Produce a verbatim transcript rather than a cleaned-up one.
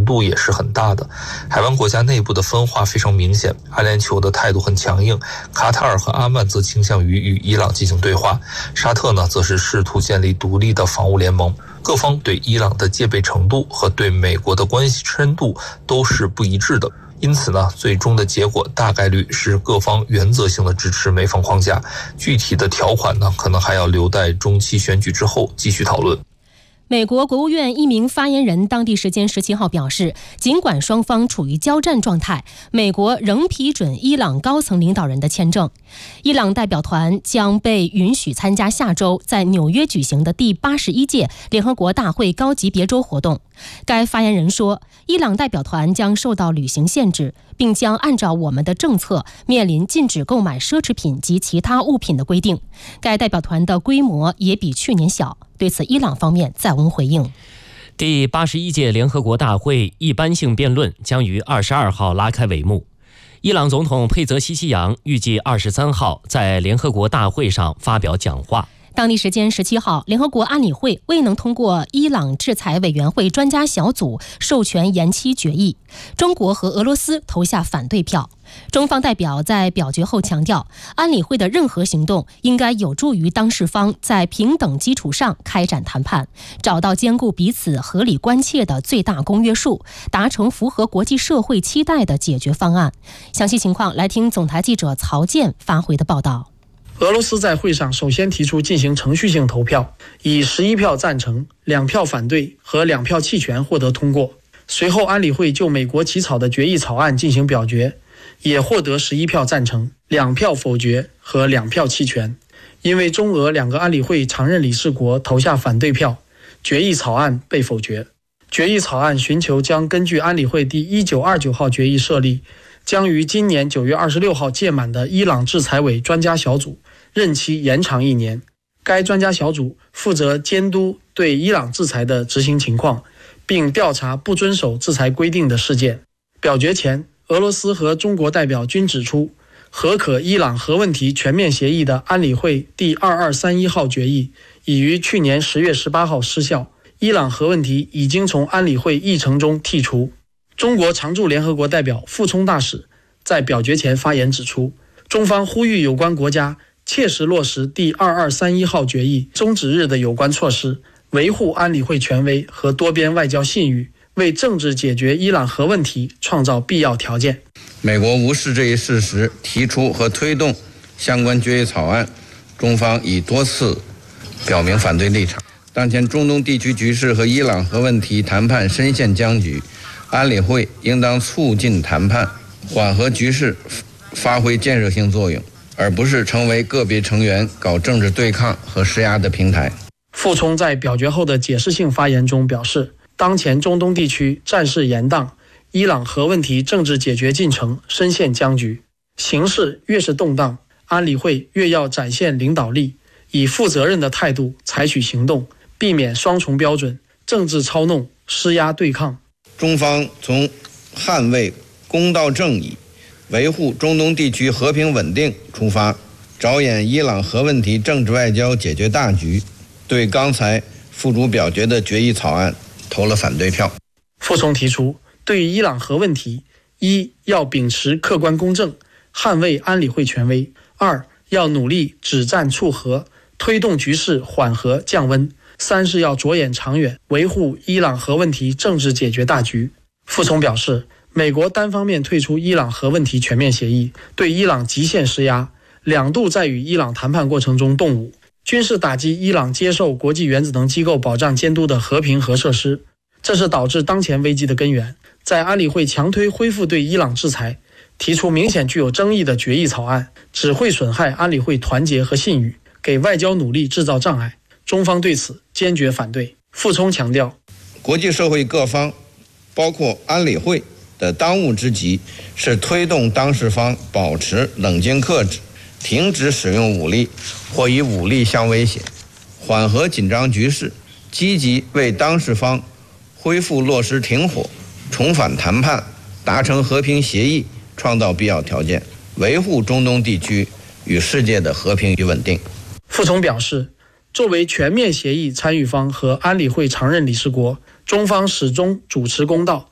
度也是很大的。海湾国家内部的分化非常明显，阿联酋的态度很强硬，卡塔尔和阿曼则倾向于与伊朗进行对话，沙特呢则是试图建立独立的防务联盟。各方对伊朗的戒备程度和对美国的关系深度都是不一致的。因此呢，最终的结果大概率是各方原则性的支持美方框架，具体的条款呢，可能还要留待中期选举之后继续讨论。 美国国务院一名发言人当地时间十七号表示，尽管双方处于交战状态，美国仍批准伊朗高层领导人的签证。伊朗代表团将被允许参加下周在纽约举行的第八十一届联合国大会高级别周活动。该发言人说，伊朗代表团将受到旅行限制，并将按照我们的政策面临禁止购买奢侈品及其他物品的规定。该代表团的规模也比去年小。对此，伊朗方面暂无回应。 第八十一届联合国大会一般性辩论将于二十二号拉开帷幕。伊朗总统佩泽西西扬预计二十三号在联合国大会上发表讲话。 当地时间十七号，联合国安理会未能通过伊朗制裁委员会专家小组授权延期决议，中国和俄罗斯投下反对票。中方代表在表决后强调，安理会的任何行动应该有助于当事方在平等基础上开展谈判，找到兼顾彼此合理关切的最大公约数，达成符合国际社会期待的解决方案。详细情况来听总台记者曹健发回的报道。 俄罗斯在会上首先提出进行程序性投票，以十一票赞成、两票反对和两票弃权获得通过。随后安理会就美国起草的决议草案进行表决，也获得十一票赞成、两票否决和两票弃权。因为中俄两个安理会常任理事国投下反对票，决议草案被否决。决议草案寻求将根据安理会第一九二九号决议设立，将于今年九月二十六号届满的伊朗制裁委专家小组任期延长一年。该专家小组负责监督对伊朗制裁的执行情况，并调查不遵守制裁规定的事件。表决前，俄罗斯和中国代表均指出，核可伊朗核问题全面协议的安理会第二二三一号决议已于去年十月十八号失效，伊朗核问题已经从安理会议程中剔除。中国常驻联合国代表傅聪大使在表决前发言指出，中方呼吁有关国家切实落实第二二三一号决议终止日的有关措施，维护安理会权威和多边外交信誉，为政治解决伊朗核问题创造必要条件。 美国无视这一事实，提出和推动相关决议草案，中方已多次表明反对立场。当前中东地区局势和伊朗核问题谈判深陷僵局，安理会应当促进谈判，缓和局势，发挥建设性作用，而不是成为个别成员搞政治对抗和施压的平台。 傅聪在表决后的解释性发言中表示，当前中东地区战事延宕，伊朗核问题政治解决进程深陷僵局，形势越是动荡，安理会越要展现领导力，以负责任的态度采取行动，避免双重标准、政治操弄、施压对抗。 中方从捍卫公道正义、维护中东地区和平稳定出发，着眼伊朗核问题政治外交解决大局，对刚才付诸表决的决议草案投了反对票。 傅聪提出，对于伊朗核问题，一要秉持客观公正，捍卫安理会权威；二要努力止战促和，推动局势缓和降温；三是要着眼长远，维护伊朗核问题政治解决大局。傅聪表示，美国单方面退出伊朗核问题全面协议，对伊朗极限施压，两度在与伊朗谈判过程中动武，军事打击伊朗接受国际原子能机构保障监督的和平核设施，这是导致当前危机的根源。在安理会强推恢复对伊朗制裁，提出明显具有争议的决议草案，只会损害安理会团结和信誉，给外交努力制造障碍。中方对此坚决反对。傅聪强调， 国际社会各方，包括安理会的当务之急是推动当事方保持冷静克制，停止使用武力或以武力相威胁，缓和紧张局势，积极为当事方恢复落实停火、重返谈判、达成和平协议创造必要条件，维护中东地区与世界的和平与稳定。 傅聪表示，作为全面协议参与方和安理会常任理事国，中方始终主持公道，